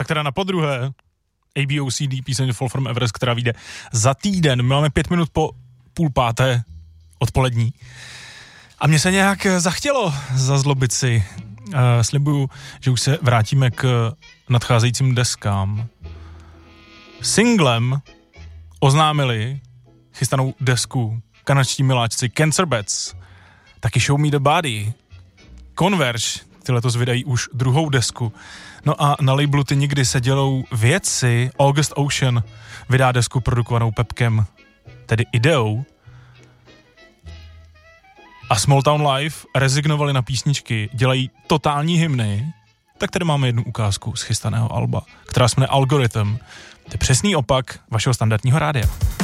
teda na podruhé. ABOCD, píseň Fall From Everest, která vyjde za týden. My máme 5 minut po 5:30 odpolední. A mně se nějak zachtělo zazlobit si. Slibuju, že už se vrátíme k nadcházejícím deskám. Singlem oznámili chystanou desku kanadští miláčci Cancer Bats, taky Show Me The Body, Converge, ty letos vydají už druhou desku. No a na labelu Ty nikdy se dělou věci. August Ocean vydá desku produkovanou Pepkem, tedy Ideou. A Small Town Live rezignovali na písničky, dělají totální hymny. Tak tady máme jednu ukázku z chystaného alba, která se jmenuje Algorithm. To je přesný opak vašeho standardního rádia.